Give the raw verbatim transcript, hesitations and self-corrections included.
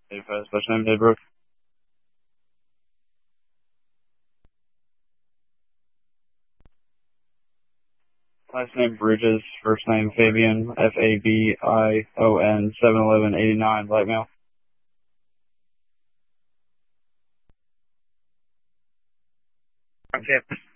eighty-five, special name, Daybrook. Last name, Bridges. First name, Fabian, F A B I O N, seven eleven eighty-nine, light mail. Okay.